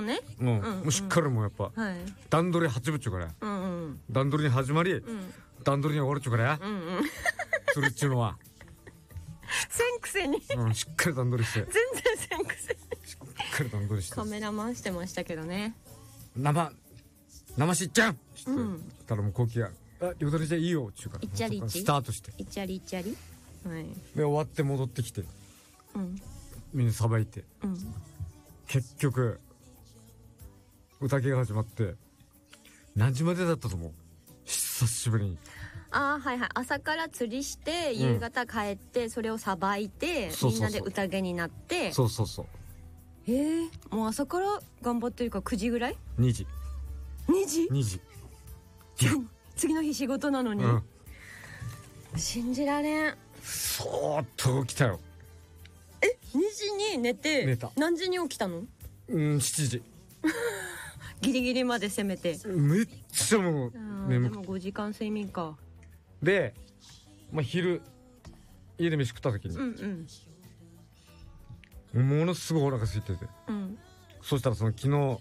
ね。 もうしっかりもうやっぱ段取り8分っちゅうから、段取りに始まり段取りに終わるっちゅうからや、それっちゅうのはせんくせにしっかり段取りして、 全然せんくせにしっかり段取りして、 カメラ回してましたけどね。 生しっちゃんってたらもうコウキがよだれじゃいいよっちゅうから、 いっちゃりスタートして、 いっちゃりいっちゃり、はい、 で終わって戻ってきて、みんなさばいて、結局宴が始まって何時までだったと思う？久しぶりに。 はいはい。朝から釣りして夕方帰って、それをさばいて、みんなで宴になって。 そうそうそう。 もう朝から頑張ってるから9時ぐらい ？2時 2時次の日仕事なのに、信じられん。 そーっと起きたよ。 2時に寝た。何時に起きたの ？7時ギリギリまで攻めて。 めっちゃもう眠くて。 でも5時間睡眠か。 で、昼家で飯食った時に、ものすごいお腹空いてて、そしたらその昨日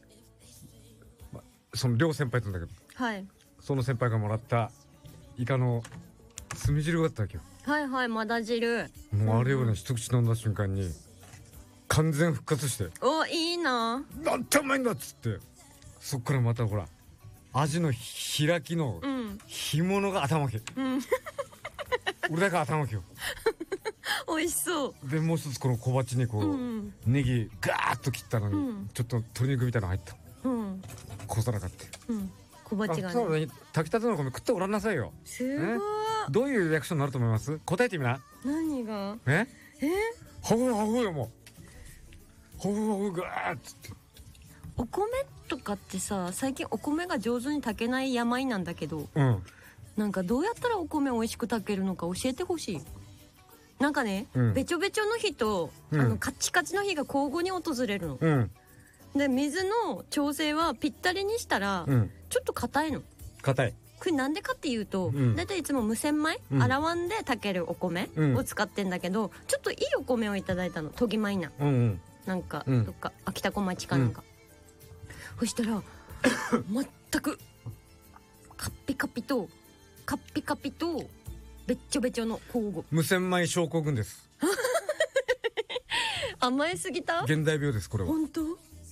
その両先輩って言うんだけど、その先輩がもらったイカの炭汁があったわけよ。 まだ汁。 もうあれをね、一口飲んだ瞬間に完全復活して、 いいな、 なんてうまいんだっつって、そっからまたほらアジの開きの干物が頭き、俺だけ頭きよ。 美味しそう。 でもう一つこの小鉢にこう、ネギガーッと切ったのに、ちょっと鶏肉みたいなの入った、小皿買って、 小鉢がね、炊きたての米食ってごらんなさいよ。 すごい、 どういうリアクションになると思います？答えてみな。 何が？ ほぐほぐよ、もうほぐほぐガーッつって。 お米とかってさ、最近お米が上手に炊けない病なんだけど、なんかどうやったらお米美味しく炊けるのか教えてほしい。なんかね、べちょべちょの日と、カチカチの日が交互に訪れるの、で水の調整はぴったりにしたら、ちょっと硬いの。 硬い。 これなんでかっていうと、だいたいいつも無洗米、洗わんで炊けるお米を使ってんだけど、ちょっといいお米をいただいたの。研ぎ米な、なんか、どっか秋田小町かなんか、そしたら全くカッピカピとべっちょべちょの交互。 無洗米症候群です。 甘えすぎた？ 現代病です、これは。 本当？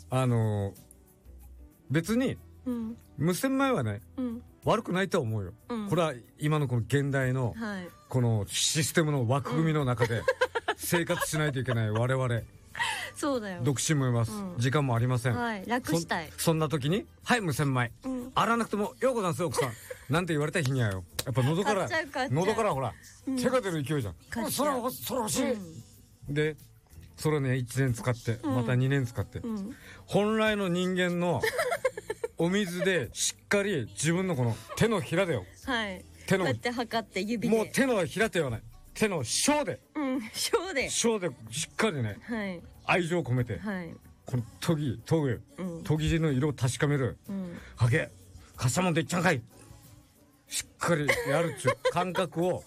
別に、無洗米はね、悪くないとは思うよ、これは今のこの現代の、このシステムの枠組みの中で生活しないといけない我々。 そうだよ。 独身もいます、時間もありません、 楽したい。 そんな時に無洗米、洗わなくてもようござんすよ奥さんなんて言われた日にはよ、やっぱ喉からほら、手が出る勢いじゃん。それ欲しい、でそれをね1年使って、また2年使って、本来の人間のお水でしっかり自分のこの手のひらでよ、 手のこうやって測って指で、 もう手のひらではない、手の小で、 小でしっかりね、愛情を込めて、この研ぎ地の色を確かめる、はげかさもんでいっちゃんかい、しっかりやるっちゅう感覚を、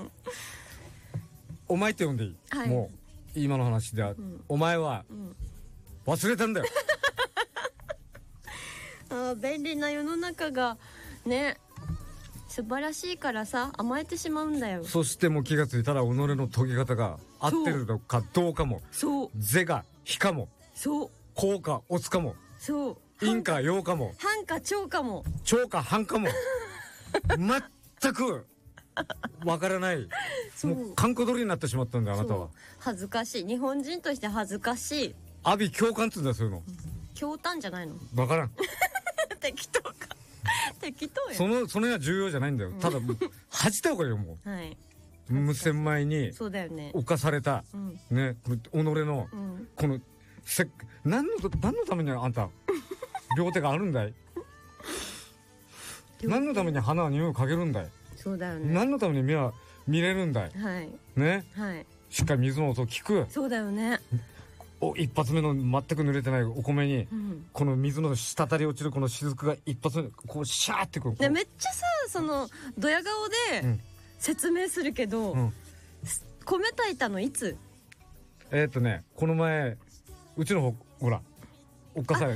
お前って呼んでいい、もう今の話では、お前は忘れたんだよ。 便利な世の中がね、素晴らしいからさ、甘えてしまうんだよ。 そしてもう気がついたら己の研ぎ方が合ってるのかどうかも、是か非かも、こうかおつかも、陰か陽かも、 半か長かも、 長か半かも全くわからない、もう閑古鳥になってしまったんだよ、あなたは。 恥ずかしい。日本人として恥ずかしい。 阿鼻共感っつうんだよ、そういうの。 共感じゃないの？ わからん。 適当か。適当よ。 その辺は重要じゃないんだよ。ただ恥じた方がいいよ、もう。無洗米に侵されたね、己のこの何のためにあんた両手があるんだい。何のために花は匂いをかけるんだい。 そうだよね。 何のために目は見れるんだい。ね。しっかり水の音を聞く。そうだよね。一発目の全く濡れてないお米に、この水の滴り落ちるこの雫が一発目こうシャーってこう、 めっちゃさ、そのドヤ顔で説明するけど、米炊いたのいつ？ この前うちのほらおっかさん